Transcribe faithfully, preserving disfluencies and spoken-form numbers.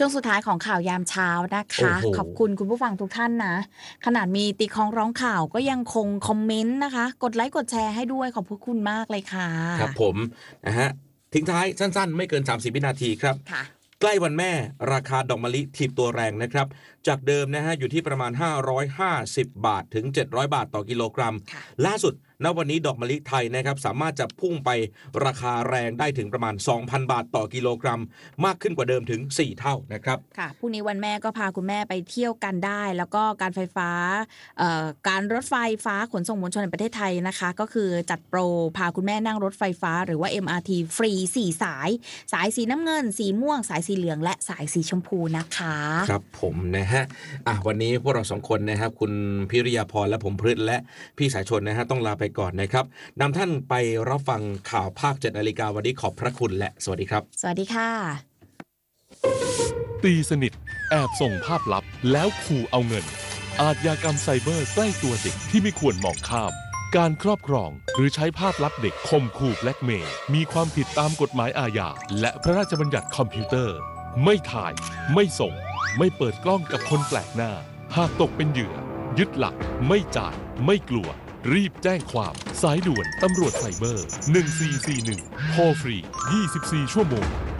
ช่วงสุดท้ายของข่าวยามเช้านะคะขอบคุณคุณผู้ฟังทุกท่านนะขนาดมีตีคล้องร้องข่าวก็ยังคงคอมเมนต์นะคะกดไลค์กดแชร์ให้ด้วยขอบคุณมากเลยค่ะครับผมนะฮะทิ้งท้ายสั้นๆไม่เกินสามสิบวินาทีครับใกล้วันแม่ราคาดอกมะลิถีบตัวแรงนะครับจากเดิมนะฮะอยู่ที่ประมาณห้าร้อยห้าสิบบาทถึงเจ็ดร้อยบาทต่อกิโลกรัมล่าสุดณวันนี้ดอกมะลิไทยนะครับสามารถจะพุ่งไปราคาแรงได้ถึงประมาณ สองพัน บาทต่อกิโลกรัมมากขึ้นกว่าเดิมถึงสี่เท่านะครับค่ะพรุ่งนี้วันแม่ก็พาคุณแม่ไปเที่ยวกันได้แล้วก็การไฟฟ้าเอ่อการรถไฟฟ้าขนส่งมวลชนแห่งประเทศไทยนะคะก็คือจัดโปรพาคุณแม่นั่งรถไฟฟ้าหรือว่า เอ็ม อาร์ ที ฟรีสี่สายสายสีน้ำเงินสีม่วงสายสีเหลืองและสายสีชมพูนะคะครับผมนะฮะอ่ะวันนี้พวกเราสองคนนะครับคุณพิริยาพรและผมพฤทธิ์และพี่สายชนนะฮะต้องลาไปก่อนนะครับนำท่านไปรับฟังข่าวภาคเจ็ดนาฬิกาวันนี้ขอบพระคุณและสวัสดีครับสวัสดีค่ะตีสนิทแอบส่งภาพลับแล้วขู่เอาเงินอาชญากรรมไซเบอร์ใกล้ตัวเด็กที่ไม่ควรมองข้ามการครอบครองหรือใช้ภาพลับเด็กข่มขู่แบล็กเมย์มีความผิดตามกฎหมายอาญาและพระราชบัญญัติคอมพิวเตอร์ไม่ถ่ายไม่ส่งไม่เปิดกล้องกับคนแปลกหน้าหากตกเป็นเหยื่อยึดหลักไม่จ่ายไม่กลัวรีบแจ้งความสายด่วนตำรวจไซเบอร์หนึ่งสี่สี่หนึ่งโทรฟรียี่สิบสี่ชั่วโมง